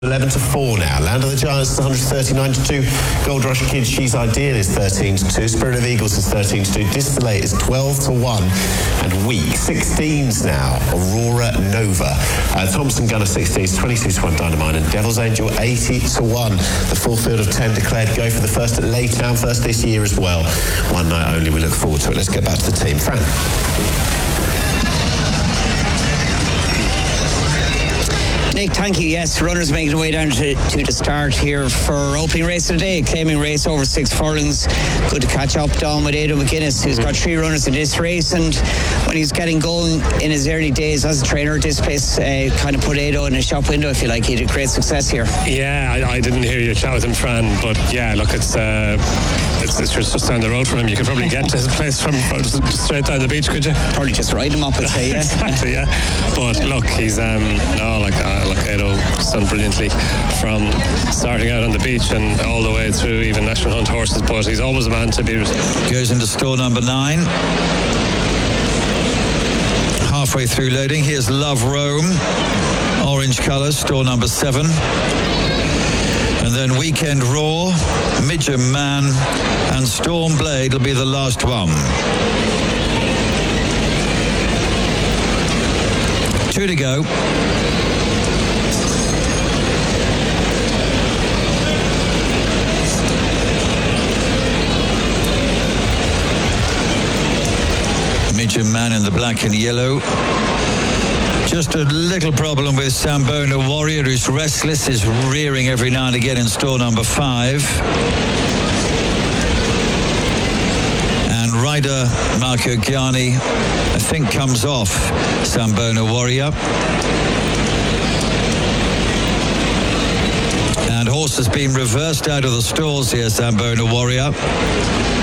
11-4 now. Land of the Giants is 139-2. Gold Rush Kid, She's Ideal is 13-2. Spirit of Eagles is 13-2. Distillate is 12-1. And Weak 16s now. Aurora Nova. Thompson Gunner 16s, 22-1 Dynamite. And Devil's Angel 80-1. The full field of 10 declared go for the first at Laytown, first this year as well. One night only, we look forward to it. Let's get back to the team. Frank. Nick, thank you. Yes, runners making their way down to the start here for opening race of the day. Claiming race over 6 furlongs. Good to catch up down with Aidan McGuinness, who's got 3 runners in this race. And when he's getting going in his early days as a trainer, this place kind of put Aidan in a shop window, if you like. He did great success here. Yeah, I didn't hear you chat with him, Fran, but yeah, look, it's just down the road from him. You could probably get to his place from straight down the beach, could you? Probably just ride him up, I'd say, yeah. Exactly, yeah. But look, he's Aidan done brilliantly from starting out on the beach and all the way through even National Hunt horses, but he's always a man to be. Goes into store number 9. Halfway through loading, here's Love Rome, orange colour, store number 7. And then Weekend Raw, Midgem Man and Storm Blade will be the last one. 2 to go. Midgem Man in the black and yellow. Just a little problem with Sambona Warrior, who's restless, is rearing every now and again in store number 5. And rider Marco Gianni, I think, comes off Sambona Warrior. And horse has been reversed out of the stalls here, Sambona Warrior.